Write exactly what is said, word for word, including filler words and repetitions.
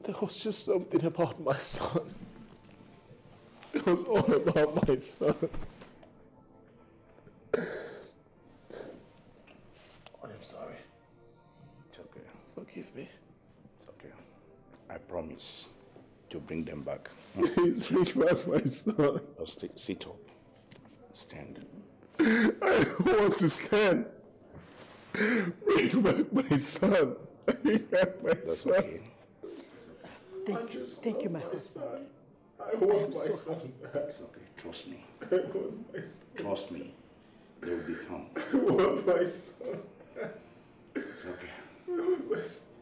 There was just something about my son. It was all about my son. I'm sorry. It's okay. Forgive me. It's okay. I promise to bring them back. Please bring back my son. Just sit up. Stand. I don't want to stand. Bring back my son. Bring back my That's son. Okay. Thank you. Thank you, my husband. I want I am my so son happy. back. It's okay. Trust me. I want my son. Trust me. They will be found. I want my son. It's okay. I want my son.